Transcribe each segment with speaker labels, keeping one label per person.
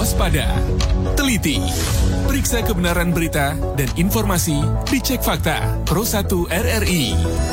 Speaker 1: waspada, teliti, periksa kebenaran berita dan informasi di Cek Fakta Pro 1 RRI.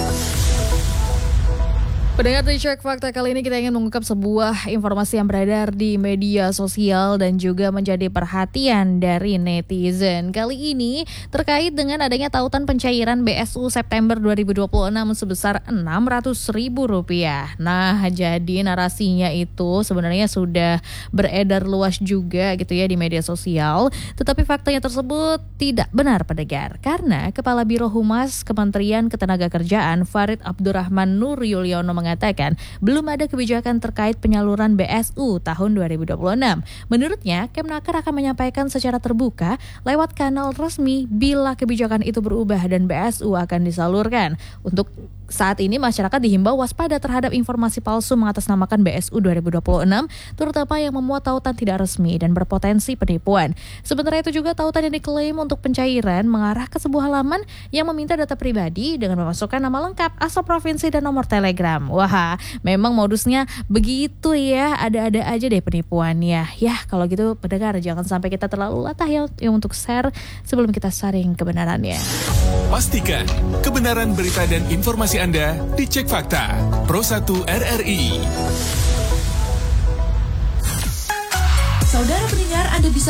Speaker 2: Pendengar di Cek Fakta, kali ini kita ingin mengungkap sebuah informasi yang beredar di media sosial dan juga menjadi perhatian dari netizen. Kali ini terkait dengan adanya tautan pencairan BSU September 2026 sebesar Rp600.000. Nah, jadi narasinya itu sebenarnya sudah beredar luas juga gitu ya di media sosial. Tetapi faktanya tersebut tidak benar, pendengar. Karena Kepala Biro Humas Kementerian Ketenagakerjaan Farid Abdurrahman Nur Yulyono mengatakan belum ada kebijakan terkait penyaluran BSU tahun 2026. Menurutnya, Kemnaker akan menyampaikan secara terbuka lewat kanal resmi bila kebijakan itu berubah dan BSU akan disalurkan. Untuk saat ini masyarakat dihimbau waspada terhadap informasi palsu mengatasnamakan BSU 2026, terutama yang memuat tautan tidak resmi dan berpotensi penipuan. Sementara itu juga tautan yang diklaim untuk pencairan mengarah ke sebuah halaman yang meminta data pribadi dengan memasukkan nama lengkap, asal provinsi dan nomor telegram. Wah, memang modusnya begitu ya, ada-ada aja deh penipuannya. Ya, kalau gitu pendengar jangan sampai kita terlalu latah ya untuk share sebelum kita saring kebenarannya.
Speaker 1: Pastikan kebenaran berita dan informasi Anda di Cek Fakta Pro 1 RRI.
Speaker 3: Saudara pendengar, Anda bisa